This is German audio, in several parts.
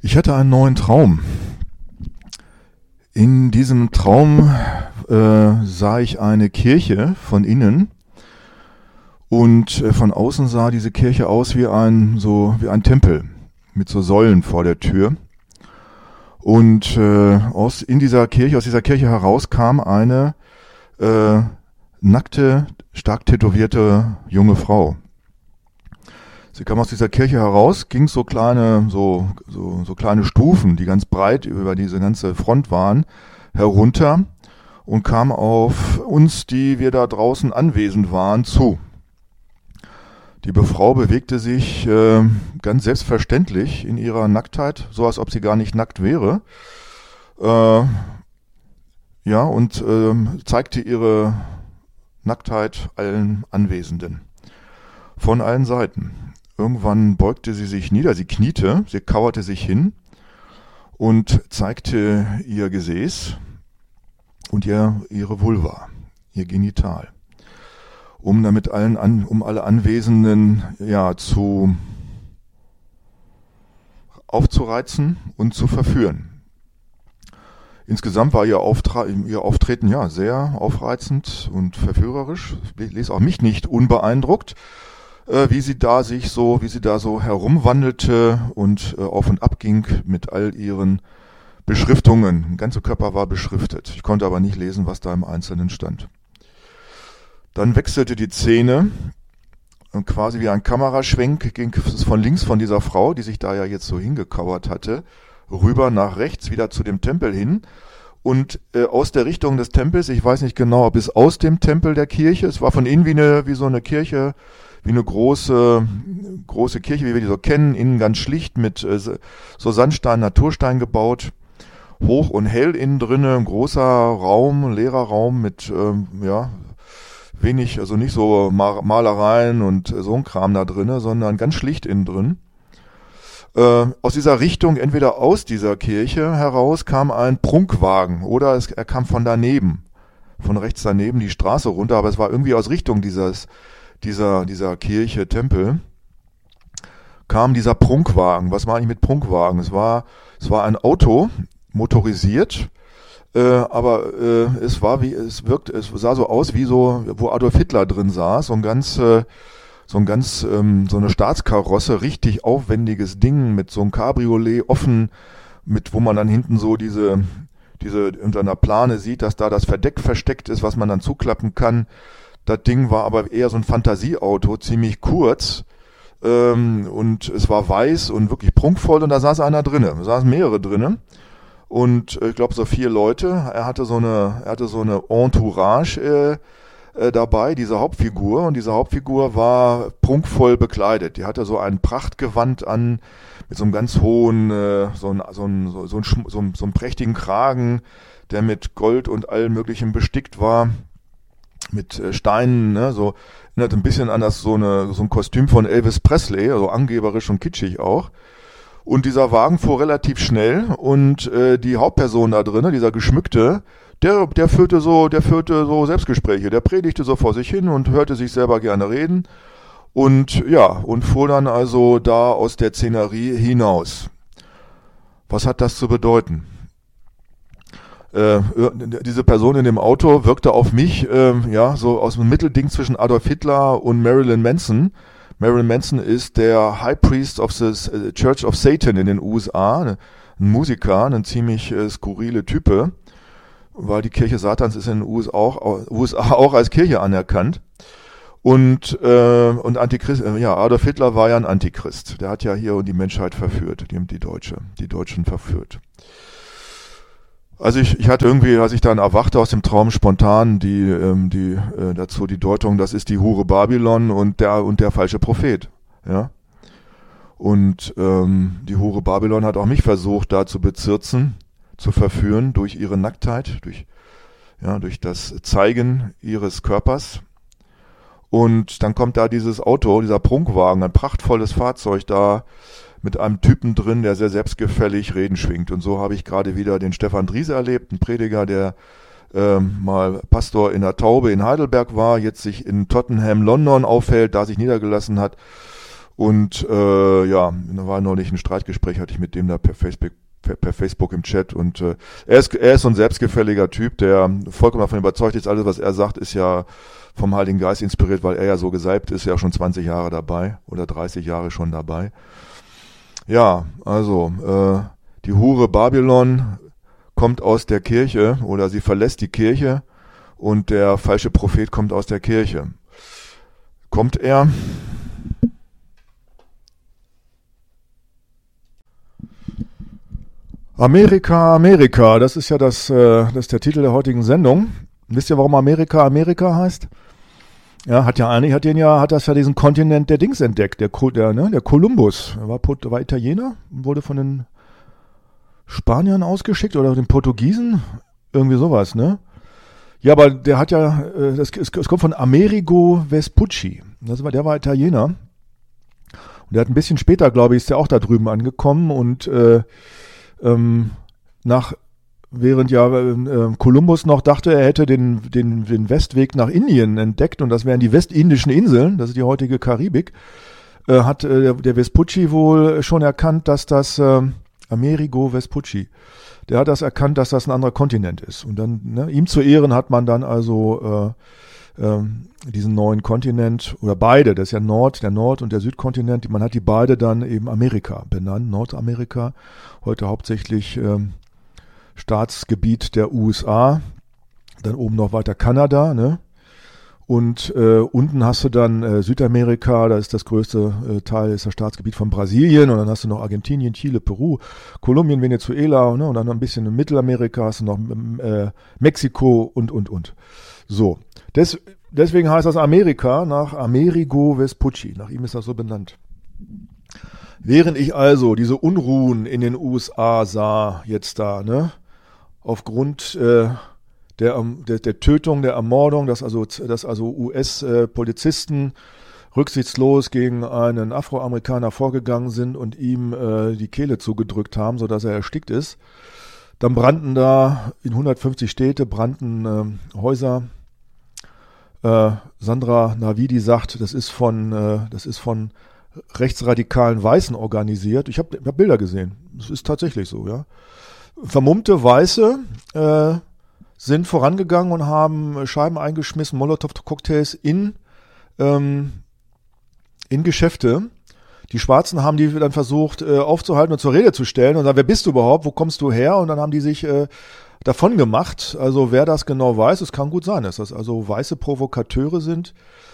Ich hatte einen neuen Traum. In diesem Traum sah ich eine Kirche von innen und von außen sah diese Kirche aus wie ein Tempel mit so Säulen vor der Tür. Und aus dieser Kirche heraus kam eine nackte, stark tätowierte junge Frau. Sie kam aus dieser Kirche heraus, ging so kleine Stufen, die ganz breit über diese ganze Front waren, herunter und kam auf uns, die wir da draußen anwesend waren, zu. Die Frau bewegte sich ganz selbstverständlich in ihrer Nacktheit, so als ob sie gar nicht nackt wäre. Und zeigte ihre Nacktheit allen Anwesenden. Von allen Seiten. Irgendwann beugte sie sich nieder, sie kniete, sie kauerte sich hin und zeigte ihr Gesäß und ihre Vulva, ihr Genital. Um alle Anwesenden aufzureizen und zu verführen. Insgesamt war ihr Auftreten sehr aufreizend und verführerisch. Ich ließ auch mich nicht unbeeindruckt, wie sie da so herumwandelte und auf und ab ging mit all ihren Beschriftungen. Der ganze Körper war beschriftet. Ich konnte aber nicht lesen, was da im Einzelnen stand. Dann wechselte die Szene und quasi wie ein Kameraschwenk ging es von links von dieser Frau, die sich da ja jetzt so hingekauert hatte, rüber nach rechts wieder zu dem Tempel hin. Und aus der Richtung des Tempels, ich weiß nicht genau, ob es aus dem Tempel der Kirche, es war von innen wie so eine Kirche, wie eine große Kirche, wie wir die so kennen, innen ganz schlicht mit so Sandstein, Naturstein gebaut, hoch und hell innen drinne, ein großer Raum, leerer Raum mit wenig, also nicht so Malereien und so ein Kram da drinne, sondern ganz schlicht innen drin. Aus dieser Richtung, entweder aus dieser Kirche heraus, kam ein Prunkwagen oder er kam von rechts daneben die Straße runter, aber es war irgendwie aus Richtung dieser Kirche, Tempel, kam dieser Prunkwagen. Was meine ich mit Prunkwagen? Es war ein Auto, motorisiert, aber es sah so aus wie wo Adolf Hitler drin saß, so eine Staatskarosse, richtig aufwendiges Ding mit so einem Cabriolet offen, wo man dann hinten so diese unter einer Plane sieht, dass da das Verdeck versteckt ist, was man dann zuklappen kann. Das Ding war aber eher so ein Fantasieauto, ziemlich kurz, und es war weiß und wirklich prunkvoll und da saß saßen mehrere drinne. Und ich glaube so 4 Leute. Er hatte so eine Entourage dabei, diese Hauptfigur, und diese Hauptfigur war prunkvoll bekleidet. Die hatte so ein Prachtgewand an mit so einem ganz hohen, so einem prächtigen Kragen, der mit Gold und allem Möglichen bestickt war, mit Steinen, ne, so erinnert ein bisschen an so ein Kostüm von Elvis Presley, also angeberisch und kitschig auch. Und dieser Wagen fuhr relativ schnell und die Hauptperson da drin, dieser Geschmückte, der führte so Selbstgespräche, der predigte so vor sich hin und hörte sich selber gerne reden und fuhr dann also da aus der Szenerie hinaus. Was hat das zu bedeuten? Diese Person in dem Auto wirkte auf mich so aus dem Mittelding zwischen Adolf Hitler und Marilyn Manson. Marilyn Manson ist der High Priest of the Church of Satan in den USA, ein Musiker, ein ziemlich skurrile Type, weil die Kirche Satans ist in den USA auch als Kirche anerkannt. Und Antichrist, Adolf Hitler war ja ein Antichrist. Der hat ja hier die Menschheit verführt, die Deutschen verführt. Also ich hatte irgendwie, als ich dann erwachte aus dem Traum, spontan dazu die Deutung, das ist die Hure Babylon und der falsche Prophet, ja. Und die Hure Babylon hat auch mich versucht, da zu bezirzen, zu verführen durch ihre Nacktheit, durch das Zeigen ihres Körpers. Und dann kommt da dieses Auto, dieser Prunkwagen, ein prachtvolles Fahrzeug da, mit einem Typen drin, der sehr selbstgefällig Reden schwingt. Und so habe ich gerade wieder den Stefan Driese erlebt, einen Prediger, der mal Pastor in der Taube in Heidelberg war, jetzt sich in Tottenham, London aufhält, da sich niedergelassen hat Und ja, da war neulich ein Streitgespräch, hatte ich mit dem da per Facebook im Chat, und er ist so ein selbstgefälliger Typ, der vollkommen davon überzeugt ist, alles was er sagt, ist ja vom Heiligen Geist inspiriert, weil er ja so gesalbt ist, ja schon 20 Jahre dabei oder 30 Jahre schon dabei. Ja, also die Hure Babylon kommt aus der Kirche, oder sie verlässt die Kirche, und der falsche Prophet kommt aus der Kirche. Kommt er? Amerika, Amerika, das ist ja das ist der Titel der heutigen Sendung. Wisst ihr, warum Amerika Amerika heißt? Ja, hat das ja diesen Kontinent der Dings entdeckt, der Kolumbus. Er war Italiener, wurde von den Spaniern ausgeschickt oder den Portugiesen, irgendwie sowas, ne? Ja, aber der hat ja, es kommt von Amerigo Vespucci. Der war Italiener. Und der hat ein bisschen später, glaube ich, ist der auch da drüben angekommen, und während ja Kolumbus noch dachte, er hätte den Westweg nach Indien entdeckt, und das wären die westindischen Inseln, das ist die heutige Karibik, hat der Vespucci wohl schon erkannt, dass das Amerigo Vespucci, der hat das erkannt, dass das ein anderer Kontinent ist. Und dann, ne, ihm zu Ehren hat man dann also diesen neuen Kontinent, oder beide, das ist ja der Nord- und der Südkontinent, man hat die beide dann eben Amerika benannt, Nordamerika, heute hauptsächlich Staatsgebiet der USA, dann oben noch weiter Kanada, ne? Und unten hast du dann Südamerika, da ist das größte Teil, ist das Staatsgebiet von Brasilien, und dann hast du noch Argentinien, Chile, Peru, Kolumbien, Venezuela, ne? Und dann noch ein bisschen in Mittelamerika hast du noch Mexiko und. So, deswegen heißt das Amerika nach Amerigo Vespucci, nach ihm ist das so benannt. Während ich also diese Unruhen in den USA sah, jetzt da, ne, aufgrund der Tötung, der Ermordung, dass also US-Polizisten rücksichtslos gegen einen Afroamerikaner vorgegangen sind und ihm die Kehle zugedrückt haben, sodass er erstickt ist. Dann brannten da in 150 Städte Häuser. Sandra Navidi sagt, das ist von rechtsradikalen Weißen organisiert. Ich hab Bilder gesehen. Das ist tatsächlich so, ja. Vermummte Weiße sind vorangegangen und haben Scheiben eingeschmissen, Molotow-Cocktails in Geschäfte. Die Schwarzen haben die dann versucht aufzuhalten und zur Rede zu stellen und sagen, wer bist du überhaupt, wo kommst du her? Und dann haben die sich davon gemacht. Also wer das genau weiß, es kann gut sein, dass das also weiße Provokateure sind,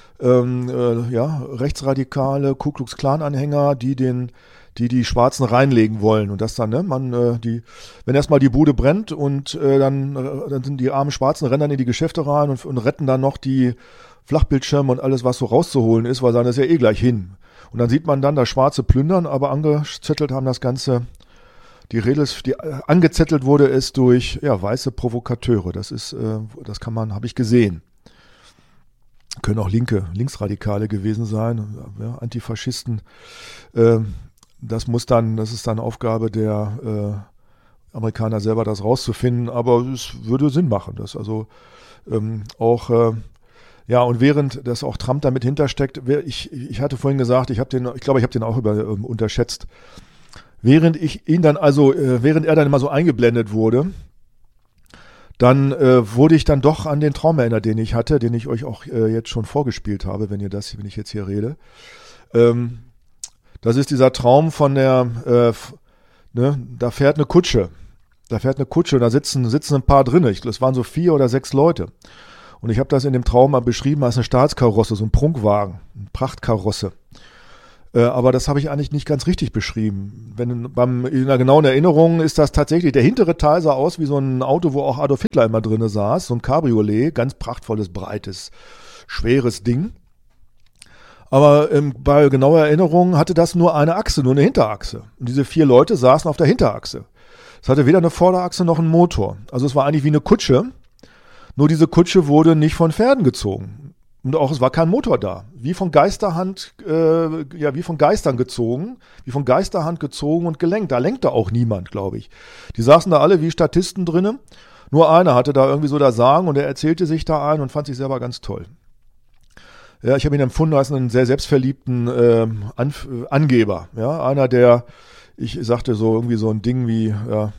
rechtsradikale Ku Klux Klan-Anhänger, die Schwarzen reinlegen wollen, und das dann, ne, wenn erstmal die Bude brennt und dann sind die armen Schwarzen, rennen dann in die Geschäfte rein und retten dann noch die Flachbildschirme und alles, was so rauszuholen ist, weil sagen, das ist ja eh gleich hin. Und dann sieht man dann das Schwarze plündern, aber angezettelt haben das Ganze, angezettelt wurde es durch weiße Provokateure. Habe ich gesehen. Können auch Linksradikale gewesen sein, ja, Antifaschisten. Das ist dann Aufgabe der Amerikaner selber, das rauszufinden, aber es würde Sinn machen, dass also und während das auch Trump damit hintersteckt, ich hatte vorhin gesagt, ich glaube, ich habe den auch unterschätzt. Während er dann immer so eingeblendet wurde, dann wurde ich dann doch an den Traum erinnert, den ich hatte, den ich euch auch jetzt schon vorgespielt habe, wenn ich jetzt hier rede. Das ist dieser Traum von da fährt eine Kutsche. Und da sitzen ein paar drin. Es waren so 4 oder 6 Leute. Und ich habe das in dem Traum mal beschrieben als eine Staatskarosse, so ein Prunkwagen, eine Prachtkarosse. Aber das habe ich eigentlich nicht ganz richtig beschrieben. In einer genauen Erinnerung ist das tatsächlich, der hintere Teil sah aus wie so ein Auto, wo auch Adolf Hitler immer drin saß, so ein Cabriolet, ganz prachtvolles, breites, schweres Ding. Aber bei genauer Erinnerung hatte das nur eine Achse, nur eine Hinterachse. Und diese 4 Leute saßen auf der Hinterachse. Es hatte weder eine Vorderachse noch einen Motor. Also es war eigentlich wie eine Kutsche, nur diese Kutsche wurde nicht von Pferden gezogen. Und auch es war kein Motor da. Wie von Geistern gezogen und gelenkt. Da lenkte auch niemand, glaube ich. Die saßen da alle wie Statisten drinnen. Nur einer hatte da irgendwie so das Sagen und er erzählte sich da ein und fand sich selber ganz toll. Ja, ich habe ihn empfunden als einen sehr selbstverliebten Angeber. Ja, einer, der, ich sagte so irgendwie so ein Ding wie, ja,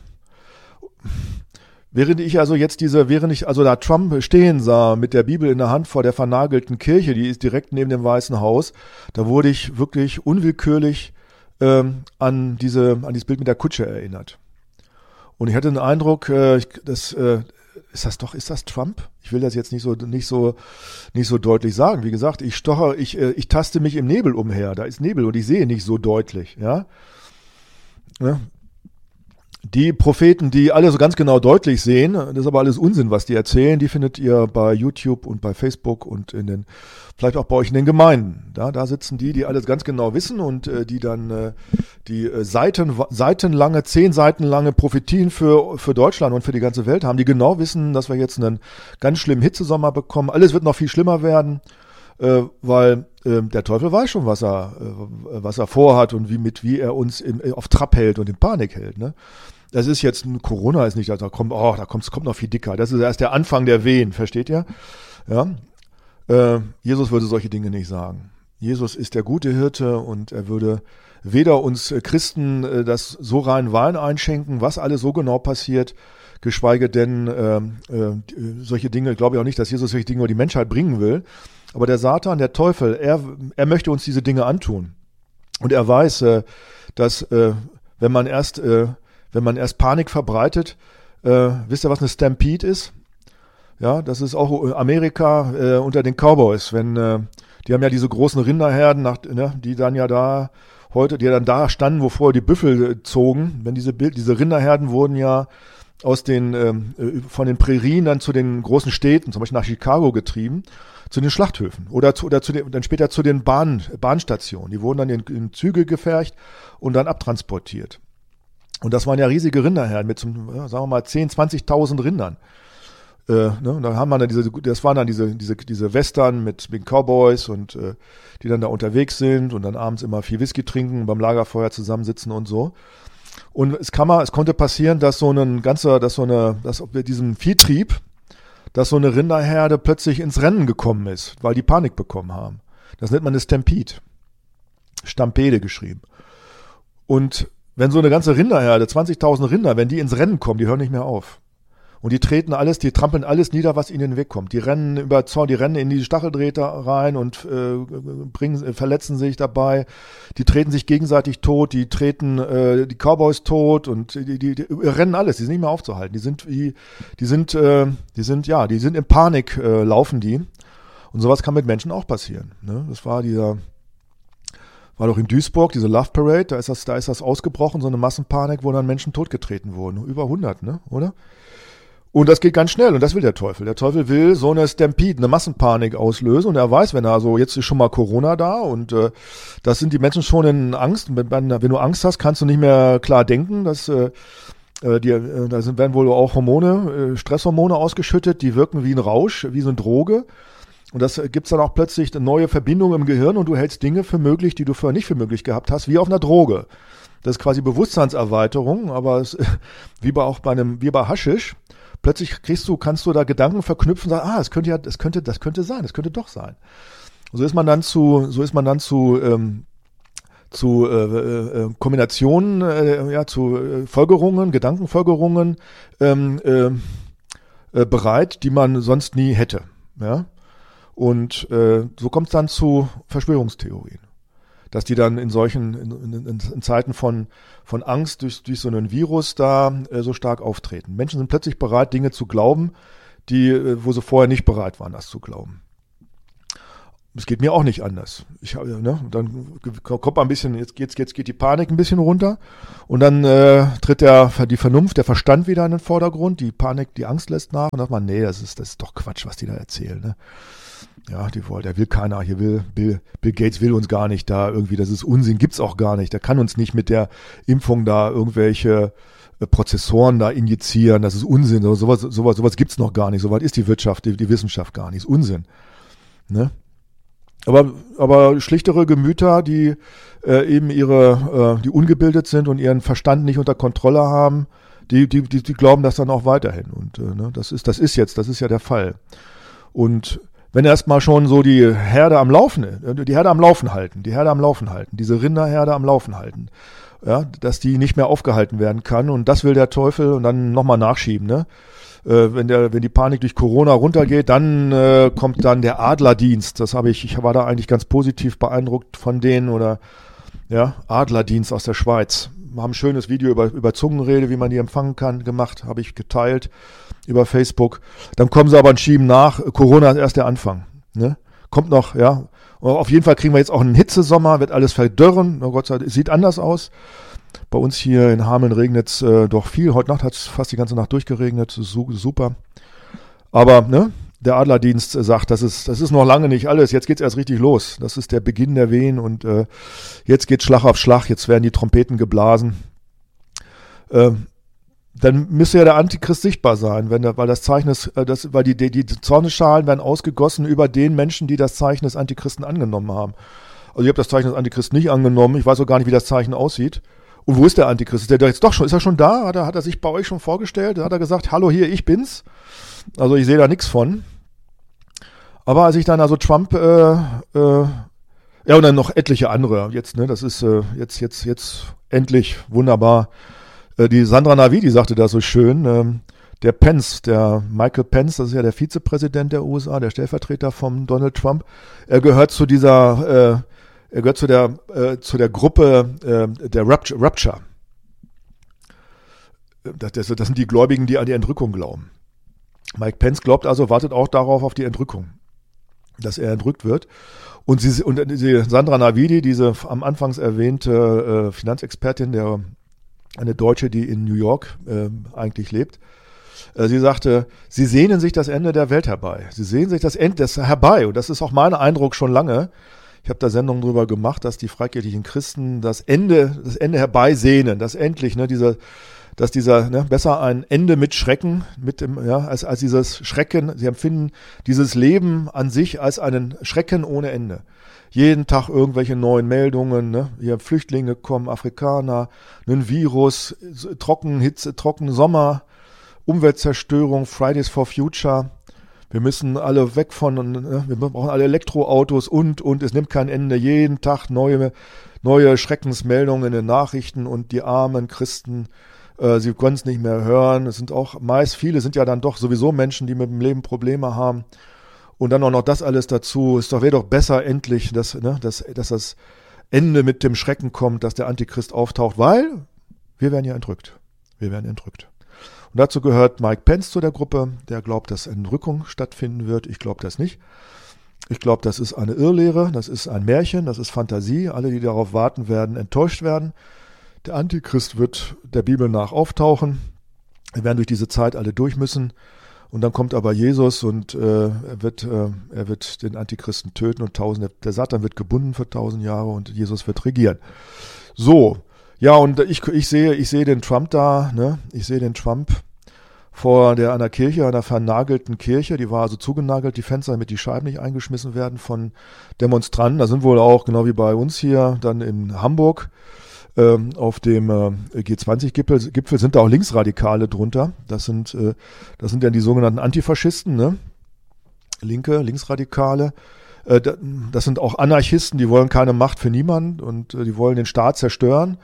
während ich da Trump stehen sah mit der Bibel in der Hand vor der vernagelten Kirche, die ist direkt neben dem Weißen Haus, da wurde ich wirklich unwillkürlich an dieses Bild mit der Kutsche erinnert. Und ich hatte den Eindruck, ist das Trump? Ich will das jetzt nicht so deutlich sagen. Wie gesagt, ich taste mich im Nebel umher. Da ist Nebel und ich sehe nicht so deutlich, ja. Ja. Die Propheten, die alle so ganz genau deutlich sehen, das ist aber alles Unsinn, was die erzählen, die findet ihr bei YouTube und bei Facebook und vielleicht auch bei euch in den Gemeinden. Da sitzen die alles ganz genau wissen und die dann die 10 Seiten lange Prophetien für Deutschland und für die ganze Welt haben, die genau wissen, dass wir jetzt einen ganz schlimmen Hitzesommer bekommen. Alles wird noch viel schlimmer werden, weil der Teufel weiß schon, was er vorhat und wie er uns auf Trab hält und in Panik hält, ne? Das ist jetzt, Corona ist nicht, da kommt noch viel dicker. Das ist erst der Anfang der Wehen, versteht ihr? Ja. Jesus würde solche Dinge nicht sagen. Jesus ist der gute Hirte und er würde weder uns Christen das so rein Wein einschenken, was alles so genau passiert, geschweige denn solche Dinge, glaube ich auch nicht, dass Jesus solche Dinge über die Menschheit bringen will. Aber der Satan, der Teufel, er möchte uns diese Dinge antun. Und er weiß, dass wenn man erst Panik verbreitet, wisst ihr, was eine Stampede ist? Ja, das ist auch Amerika unter den Cowboys, die haben ja diese großen Rinderherden, die dann da standen, wo vorher die Büffel zogen. Wenn diese Rinderherden wurden ja von den Prärien dann zu den großen Städten, zum Beispiel nach Chicago getrieben, zu den Schlachthöfen oder dann später zu den Bahnstationen. Die wurden dann in Züge gefercht und dann abtransportiert. Und das waren ja riesige Rinderherden mit sagen wir mal 10.000, 20.000 Rindern. Und dann haben wir dann das waren dann diese Western mit den Cowboys und die dann da unterwegs sind und dann abends immer viel Whisky trinken, beim Lagerfeuer zusammensitzen und so. Und es konnte passieren, dass mit diesem Viehtrieb, dass so eine Rinderherde plötzlich ins Rennen gekommen ist, weil die Panik bekommen haben. Das nennt man eine Stampede. Stampede geschrieben. Und wenn so eine ganze Rinderherde, 20.000 Rinder, wenn die ins Rennen kommen, die hören nicht mehr auf. Und die trampeln alles nieder, was ihnen in den Weg kommt. Die rennen über Zaun, die rennen in die Stacheldrähte rein und verletzen sich dabei. Die treten sich gegenseitig tot, die treten die Cowboys tot und die rennen alles, die sind nicht mehr aufzuhalten. Die sind in Panik, laufen die. Und sowas kann mit Menschen auch passieren. Ne? Das war doch in Duisburg, diese Love Parade, da ist das ausgebrochen, so eine Massenpanik, wo dann Menschen totgetreten wurden. Über 100, ne, oder? Und das geht ganz schnell und das will der Teufel. Der Teufel will so eine Stampede, eine Massenpanik auslösen und er weiß, jetzt ist schon mal Corona da und das sind die Menschen schon in Angst. Und wenn du Angst hast, kannst du nicht mehr klar denken. Da werden wohl auch Stresshormone ausgeschüttet, die wirken wie ein Rausch, wie so eine Droge. Und das gibt's dann auch plötzlich eine neue Verbindung im Gehirn und du hältst Dinge für möglich, die du vorher nicht für möglich gehabt hast, wie auf einer Droge. Das ist quasi Bewusstseinserweiterung, aber wie bei Haschisch. Plötzlich kannst du da Gedanken verknüpfen und sagen, das könnte sein, das könnte doch sein. Und so ist man dann zu Kombinationen, zu Folgerungen, Gedankenfolgerungen bereit, die man sonst nie hätte. Ja? Und so kommt es dann zu Verschwörungstheorien. Dass die dann in Zeiten von Angst durch so einen Virus da so stark auftreten. Menschen sind plötzlich bereit, Dinge zu glauben, wo sie vorher nicht bereit waren, das zu glauben. Es geht mir auch nicht anders. Dann kommt ein bisschen, jetzt geht die Panik ein bisschen runter und dann tritt die Vernunft, der Verstand wieder in den Vordergrund, die Panik, die Angst lässt nach und dann sagt man, nee, das ist doch Quatsch, was die da erzählen, ne? Ja, der will keiner, Bill Gates will uns gar nicht da irgendwie, das ist Unsinn, gibt's auch gar nicht. Der kann uns nicht mit der Impfung da irgendwelche Prozessoren da injizieren, das ist Unsinn, sowas gibt's noch gar nicht, soweit ist die Wirtschaft, die Wissenschaft gar nicht, ist Unsinn. Ne? Aber schlichtere Gemüter, die eben die ungebildet sind und ihren Verstand nicht unter Kontrolle haben, die glauben das dann auch weiterhin. Und das ist ja der Fall. Und wenn erstmal schon so die Herde am Laufen halten, diese Rinderherde am Laufen halten, ja, dass die nicht mehr aufgehalten werden kann und das will der Teufel und dann nochmal nachschieben, ne? Wenn die Panik durch Corona runtergeht, dann kommt dann der Adlerdienst. Ich war da eigentlich ganz positiv beeindruckt von denen oder ja, Adlerdienst aus der Schweiz. Wir haben ein schönes Video über Zungenrede, wie man die empfangen kann, gemacht, habe ich geteilt über Facebook. Dann kommen sie aber und schieben nach. Corona ist erst der Anfang. Ne? Kommt noch, ja. Auf jeden Fall kriegen wir jetzt auch einen Hitzesommer, wird alles verdörren. Oh Gott sei Dank, es sieht anders aus. Bei uns hier in Hameln regnet es doch viel. Heute Nacht hat es fast die ganze Nacht durchgeregnet. Super. Aber ne, der Adlerdienst sagt, das ist noch lange nicht alles. Jetzt geht's erst richtig los. Das ist der Beginn der Wehen und jetzt geht Schlag auf Schlag. Jetzt werden die Trompeten geblasen. Dann müsste ja der Antichrist sichtbar sein, weil das Zeichen weil die Zornesschalen werden ausgegossen über den Menschen, die das Zeichen des Antichristen angenommen haben. Also ich habe das Zeichen des Antichristen nicht angenommen. Ich weiß auch gar nicht, wie das Zeichen aussieht. Und wo ist der Antichrist? Ist der jetzt doch schon? Ist er schon da? Hat er sich bei euch schon vorgestellt? Hat er gesagt, hallo hier, ich bin's? Also ich sehe da nichts von. Aber als ich dann also Trump, ja und dann noch etliche andere jetzt, ne, das ist jetzt endlich wunderbar. Die Sandra Navidi sagte das so schön. Der Michael Pence, das ist ja der Vizepräsident der USA, der Stellvertreter von Donald Trump. Er gehört zu der Gruppe der Rapture. Das sind die Gläubigen, die an die Entrückung glauben. Mike Pence wartet auch darauf auf die Entrückung, dass er entrückt wird. Und die Sandra Navidi, diese am Anfangs erwähnte Finanzexpertin, eine Deutsche, die in New York eigentlich lebt, sie sagte, sie sehnen sich das Ende der Welt herbei. Sie sehnen sich das Ende herbei. Und das ist auch mein Eindruck schon lange. Ich habe da Sendungen drüber gemacht, dass die freikirchlichen Christen das Ende herbeisehnen, dass endlich, ne, besser ein Ende mit Schrecken, als dieses Schrecken. Sie empfinden dieses Leben an sich als einen Schrecken ohne Ende. Jeden Tag irgendwelche neuen Meldungen, ne? Hier Flüchtlinge kommen, Afrikaner, ein Virus, Trockenhitze, Trockensommer, Umweltzerstörung, Fridays for Future. Wir müssen alle weg wir brauchen alle Elektroautos und es nimmt kein Ende. Jeden Tag neue Schreckensmeldungen in den Nachrichten und die armen Christen, sie können es nicht mehr hören. Es sind auch viele sind ja dann doch sowieso Menschen, die mit dem Leben Probleme haben. Und dann auch noch das alles dazu. Wäre doch besser endlich, dass das Ende mit dem Schrecken kommt, dass der Antichrist auftaucht, weil wir werden ja entrückt. Und dazu gehört Mike Pence zu der Gruppe, der glaubt, dass Entrückung stattfinden wird. Ich glaube das nicht. Ich glaube, das ist eine Irrlehre, das ist ein Märchen, das ist Fantasie. Alle, die darauf warten, werden enttäuscht werden. Der Antichrist wird der Bibel nach auftauchen. Wir werden durch diese Zeit alle durch müssen. Und dann kommt aber Jesus und er wird den Antichristen töten und der Satan wird gebunden für 1000 Jahre und Jesus wird regieren. So, ja, und ich sehe den Trump da, ne? Ich sehe den Trump vor einer Kirche, einer vernagelten Kirche, die war also zugenagelt, die Fenster, damit die Scheiben nicht eingeschmissen werden von Demonstranten. Da sind wohl auch, genau wie bei uns hier, dann in Hamburg, auf dem G20-Gipfel sind da auch Linksradikale drunter. Das sind ja die sogenannten Antifaschisten, ne? Linksradikale. Das sind auch Anarchisten, die wollen keine Macht für niemanden und die wollen den Staat zerstören.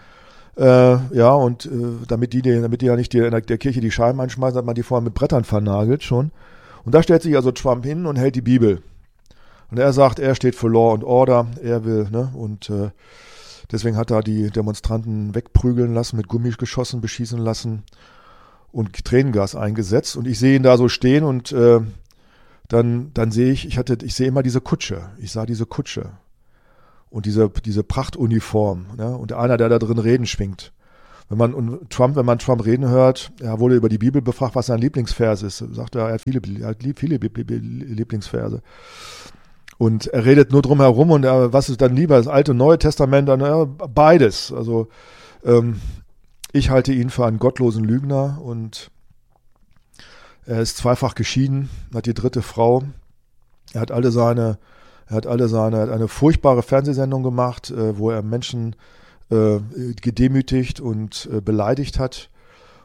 Damit die ja nicht in der Kirche die Scheiben einschmeißen, hat man die vorher mit Brettern vernagelt schon. Und da stellt sich also Trump hin und hält die Bibel. Und er sagt, er steht für Law and Order, er will, ne? Und deswegen hat er die Demonstranten wegprügeln lassen, mit Gummigeschossen beschießen lassen und Tränengas eingesetzt. Und ich sehe ihn da so stehen und dann sehe ich sehe immer diese Kutsche. Ich sah diese Kutsche und diese Prachtuniform, ne? Und einer, der da drin Reden schwingt. Wenn man Trump reden hört, er wurde über die Bibel befragt, was sein Lieblingsvers ist. Sagt er hat viele Lieblingsverse. Und er redet nur drum herum und was ist dann lieber, das Alte und Neue Testament? Beides. Also ich halte ihn für einen gottlosen Lügner und er ist zweifach geschieden, hat die dritte Frau. Er hat eine furchtbare Fernsehsendung gemacht, wo er Menschen gedemütigt und beleidigt hat.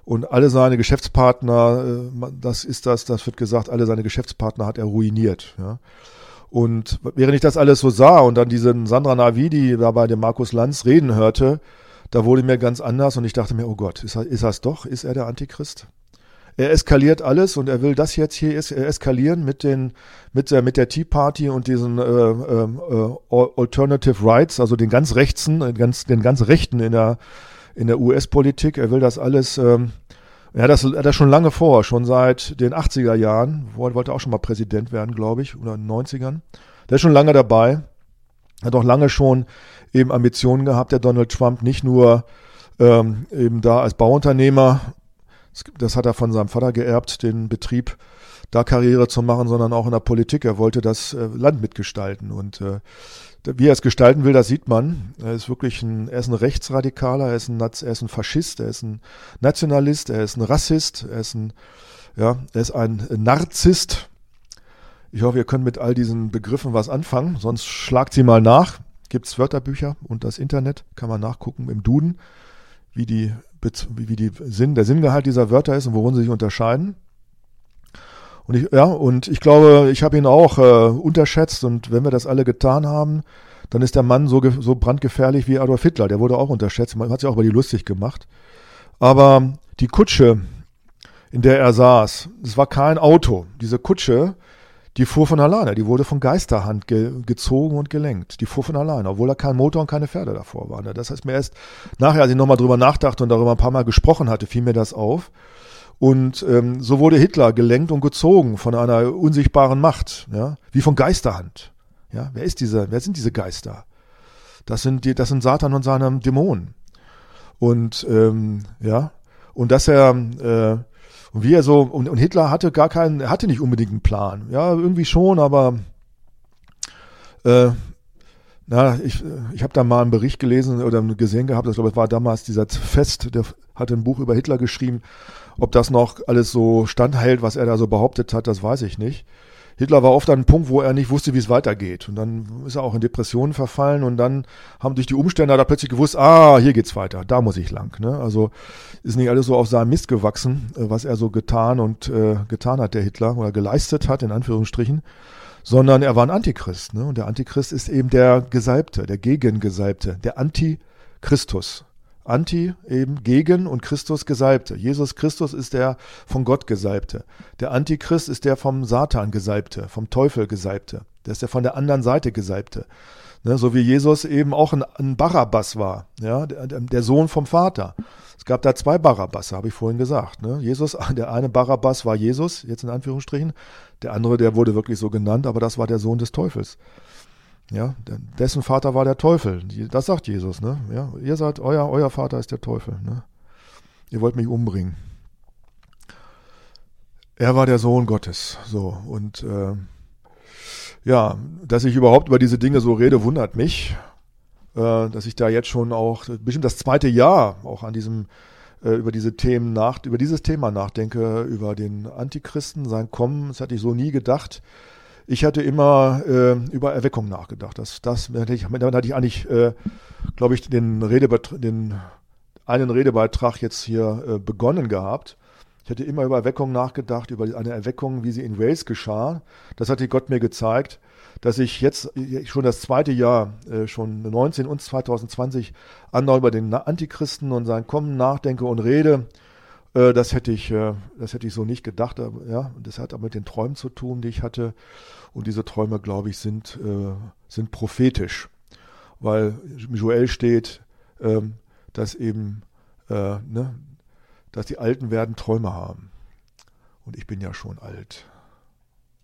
Und alle seine Geschäftspartner, das wird gesagt, alle seine Geschäftspartner hat er ruiniert. Ja. Und während ich das alles so sah und dann diesen Sandra Navidi da bei dem Markus Lanz reden hörte, da wurde mir ganz anders und ich dachte mir, oh Gott, ist er es doch? Ist er der Antichrist? Er eskaliert alles und er will das jetzt hier eskalieren mit der Tea Party und diesen Alternative Rights, also den ganz Rechten in der US-Politik. Er will das alles, er hat das schon lange vor, schon seit den 80er Jahren, wollte auch schon mal Präsident werden, glaube ich, oder in den 90ern. Der ist schon lange dabei, hat auch lange schon eben Ambitionen gehabt, der Donald Trump, nicht nur eben da als Bauunternehmer, das hat er von seinem Vater geerbt, den Betrieb, da Karriere zu machen, sondern auch in der Politik. Er wollte das Land mitgestalten und wie er es gestalten will, das sieht man. Er ist ein Rechtsradikaler, er ist ein Faschist, er ist ein Nationalist, er ist ein Rassist, er ist ein Narzisst. Ich hoffe, ihr könnt mit all diesen Begriffen was anfangen, sonst schlagt sie mal nach. Gibt's Wörterbücher und das Internet, kann man nachgucken im Duden, wie der Sinngehalt dieser Wörter ist und worin sie sich unterscheiden. Und ich glaube, ich habe ihn auch unterschätzt und wenn wir das alle getan haben, dann ist der Mann so brandgefährlich wie Adolf Hitler. Der wurde auch unterschätzt, man hat sich auch über die lustig gemacht. Aber die Kutsche, in der er saß, das war kein Auto. Diese Kutsche, die fuhr von alleine, die wurde von Geisterhand gezogen und gelenkt. Die fuhr von alleine, obwohl da kein Motor und keine Pferde davor waren. Das heißt mir erst nachher, als ich nochmal drüber nachdachte und darüber ein paar Mal gesprochen hatte, fiel mir das auf. Und so wurde Hitler gelenkt und gezogen von einer unsichtbaren Macht, ja, wie von Geisterhand. Ja, wer sind diese Geister? Das sind Satan und seine Dämonen. Und und dass er und wie er so, und Hitler hatte hatte nicht unbedingt einen Plan. Ja, irgendwie schon, aber ich habe da mal einen Bericht gelesen oder gesehen gehabt, ich glaube, es war damals dieser Fest, der hatte ein Buch über Hitler geschrieben. Ob das noch alles so standhält, was er da so behauptet hat, das weiß ich nicht. Hitler war oft an einem Punkt, wo er nicht wusste, wie es weitergeht. Und dann ist er auch in Depressionen verfallen und dann haben durch die Umstände hat er plötzlich gewusst, hier geht's weiter, da muss ich lang. Ne? Also ist nicht alles so auf seinem Mist gewachsen, was er so getan hat, der Hitler, oder geleistet hat, in Anführungsstrichen, sondern er war ein Antichrist. Ne? Und der Antichrist ist eben der Gesalbte, der Gegengesalbte, der Antichristus. Anti eben gegen und Christus Gesalbte. Jesus Christus ist der von Gott Gesalbte. Der Antichrist ist der vom Satan Gesalbte, vom Teufel Gesalbte. Der ist der von der anderen Seite Gesalbte. Ne, so wie Jesus eben auch ein Barabbas war, ja, der Sohn vom Vater. Es gab da zwei Barabbasse, habe ich vorhin gesagt. Ne? Der eine Barabbas war Jesus, jetzt in Anführungsstrichen. Der andere, der wurde wirklich so genannt, aber das war der Sohn des Teufels. Ja, dessen Vater war der Teufel. Das sagt Jesus, ne? Ja, ihr seid, euer Vater ist der Teufel, ne? Ihr wollt mich umbringen. Er war der Sohn Gottes, so. Und dass ich überhaupt über diese Dinge so rede, wundert mich. Dass ich da jetzt schon auch bestimmt das zweite Jahr auch an über dieses Thema nachdenke, über den Antichristen, sein Kommen. Das hatte ich so nie gedacht. Ich hatte immer über Erweckung nachgedacht. Damit hatte ich eigentlich, glaube ich, den einen Redebeitrag jetzt hier begonnen gehabt. Ich hatte immer über Erweckung nachgedacht, über eine Erweckung, wie sie in Wales geschah. Das hatte Gott mir gezeigt, dass ich jetzt schon das zweite Jahr, schon 19 und 2020, andauernd über den Antichristen und sein Kommen nachdenke und rede. Das hätte ich so nicht gedacht. Ja, das hat aber mit den Träumen zu tun, die ich hatte. Und diese Träume, glaube ich, sind prophetisch, weil Joel steht, dass eben, dass die Alten werden Träume haben. Und ich bin ja schon alt.